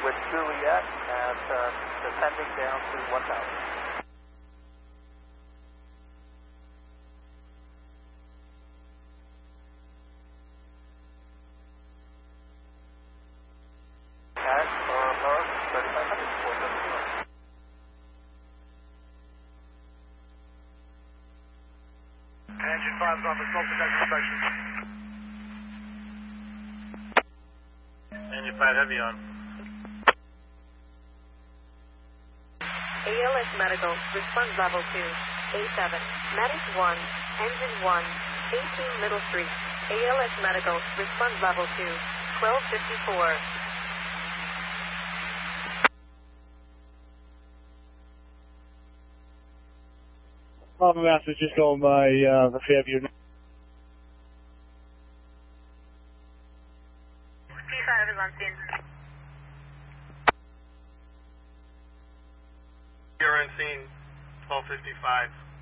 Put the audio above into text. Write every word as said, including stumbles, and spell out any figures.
with Juliet at uh, descending down to one thousand. Cash or above, thirty-five hundred, four seven zero. Engine five's on the smoke detector inspection. Engine five heavy on. A L S Medical, response level two, A seven, Medic one, Engine one, eighteen Middle Street. A L S Medical, response level two, twelve fifty-four. Papa Master's just going by uh, the Fairview. P five is on scene. You're on scene, twelve fifty-five.